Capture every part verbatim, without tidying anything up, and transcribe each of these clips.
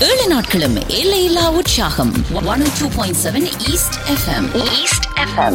ஏழு நாட்களும் எல்லையில்லா உற்சாகம். One two point seven east FM. East FM.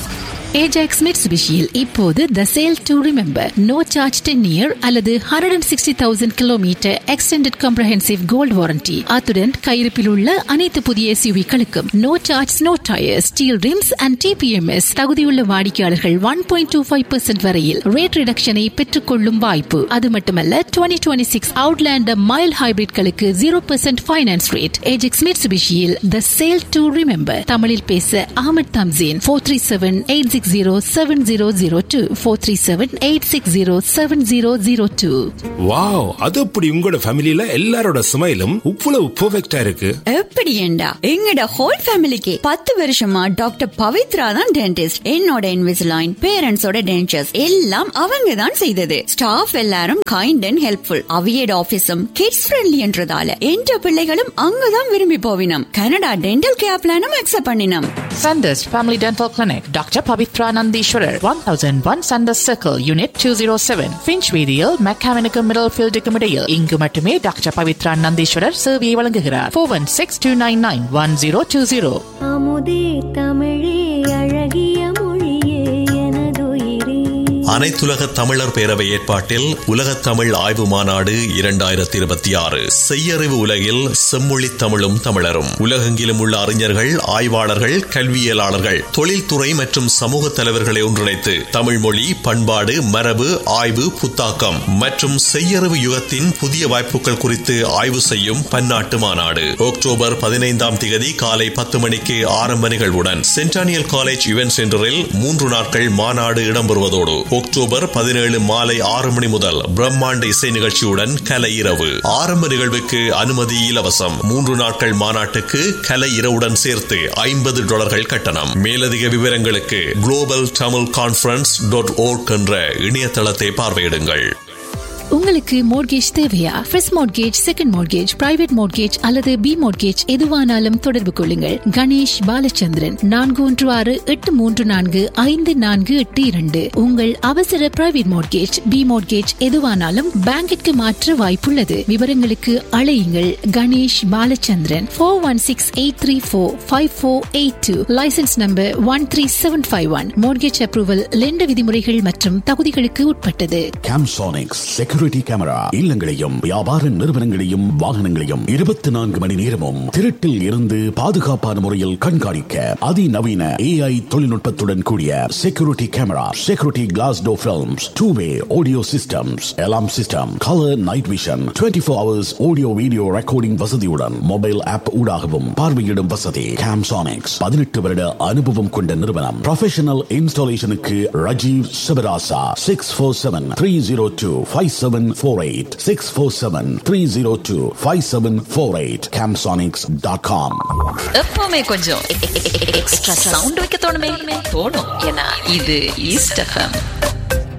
Ajax Mitsubishi-யில் இப்போது The Sale to Remember No Charge ten year அல்லது one hundred sixty thousand kilometer Extended Comprehensive Gold Warranty. அத்துடன் கையிருப்பில் உள்ள அனைத்து புதிய S U V-களுக்கும் No Charge No Tires, Steel Rims and T P M S. தகுதியுள்ள வாடிக்கையாளர்கள் one point two five percent வரையில் rate ரிடக்ஷனை பெற்றுக்கொள்ளும் வாய்ப்பு. அது மட்டுமல்ல twenty twenty-six Outlander Mild Hybrid-களுக்கு zero percent finance rate. Ajax Mitsubishi-யில் The Sale to Remember. தமிழில் பேச Ahmed Thamseen. four three seven eight six zero seven zero zero two four three seven eight six zero seven zero zero two. Wow, அது அப்படி உங்களோட ஃபேமிலில எல்லாரோட ஸ்மைலும் இவ்வளவு பெர்ஃபெக்ட்டா இருக்கு. எப்படி ஏண்டா எங்கட ஹோல் ஃபேமிலிக்கு பத்து வருஷமா டாக்டர் பவித்ரா தான் டென்டிஸ்ட். என்னோட இன்விசிலைன், பேரண்ட்ஸோட டென்டர்ஸ் எல்லாம் அவங்க தான் செய்தது. ஸ்டாஃப் எல்லாரும் kind and helpful. அவியட் ஆபீஸும் kids friendly என்றதால என்ற பிள்ளைகளும் அங்கதான் விரும்பி போவினம். கனடா டென்டல் கேர் பிளானும் அக்செப்ட் பண்ணினோம். Sanders Family Dental Clinic, Doctor Pavitra Nandishwarar, one thousand one Sanders Circle, Unit two oh seven, Finchweedial, Mechanical Middlefield Decomedial. இங்கு மட்டுமே டாக்டர் பவித்ரா நந்தீஸ்வரர் சேவையை வழங்குகிறார். four one six two nine nine one zero two zero. அமுதே தமிழே அழகிய மொழியே எனதுயிரே. அனைத்துலக தமிழர் பேரவை ஏற்பாட்டில் உலகத் தமிழ் ஆய்வு மாநாடு இரண்டாயிரத்தி இருபத்தி ஆறு. செய்யறிவு உலகில் செம்மொழி தமிழும் தமிழரும். உலகெங்கிலும் உள்ள அறிஞர்கள், ஆய்வாளர்கள், கல்வியலாளர்கள், தொழில்துறை மற்றும் சமூக தலைவர்களை ஒன்றிணைத்து தமிழ் மொழி, பண்பாடு, மரபு, ஆய்வு, புத்தாக்கம் மற்றும் செய்யறிவு யுகத்தின் புதிய வாய்ப்புகள் குறித்து ஆய்வு செய்யும் பன்னாட்டு மாநாடு அக்டோபர் பதினைந்தாம் திகதி காலை பத்து மணிக்கு ஆரம்ப நிகழ்வுடன் சென்டானியல் காலேஜ் இவென்ட் சென்டரில் மூன்று நாட்கள் மாநாடு இடம்பெறுவதோடு அக்டோபர் பதினேழு மாலை ஆறு மணி முதல் பிரம்மாண்ட இசை நிகழ்ச்சியுடன் கலை இரவு. ஆரம்ப நிகழ்வுக்கு அனுமதி இலவசம். மூன்று நாட்கள் மாநாட்டுக்கு கலை இரவுடன் சேர்த்து ஐம்பது டாலர்கள் கட்டணம். மேலதிக விவரங்களுக்கு global Tamil conference dot work என்ற இணையதளத்தை பார்வையிடுங்கள். உங்களுக்கு மோர்கேஜ் தேவையா? First mortgage, second mortgage, private mortgage அல்லது பி மோர்கேஜ் எதுவானாலும் தொடர்பு கொள்ளுங்கள். கணேஷ் பாலச்சந்திரன் நான்கு ஒன்று ஆறு எட்டு மூன்று நான்கு ஐந்து நான்கு எட்டு இரண்டு. உங்கள் அவசர பிரைவேட் மோர்கேஜ், பி மோர்கேஜ் எதுவானாலும் பேங்கிற்கு மாற்ற வாய்ப்புள்ளது. விவரங்களுக்கு அழையுங்கள் Ganesh Balachandran. Four one six eight three four five four eight two. Licence number one three seven five one. Mortgage approval லெண்ட விதிமுறைகள் மற்றும் தகுதிகளுக்கு உட்பட்டது. கேம்சோனிக்ஸ் செக்யூரிட்டி கேமரா இல்லங்களையும் வியாபார நிறுவனங்களையும் வாகனங்களையும் இருபத்தி நான்கு மணி நேரமும் திருட்டில் இருந்து பாதுகாப்பான முறையில் கண்காணிக்க அதிநவீன ஏஐ தொழில்நுட்பத்துடன் கூடிய security camera, security class door films, two way audio systems, alarm system, colour night vision, twenty four hours audio video recording வசதியுடன் மொபைல் ஆப் ஊடாகவும் பார்வையிடும் வசதி. கேம்சோனிக்ஸ் பதினெட்டு வருட அனுபவம் கொண்ட நிறுவனம். Professional இன்ஸ்டாலேஷனுக்கு Rajeev Sivarasa. Six four seven three zero two five seven four eight six four seven three zero two five seven four eight camsonics dot com. எப்பவுமே கொஞ்சம் எக்ஸ்ட்ரா சவுண்ட் வைக்க தோணுமே தோணும். ஏன்னா இது ஈஸ்ட் எஃப்எம்.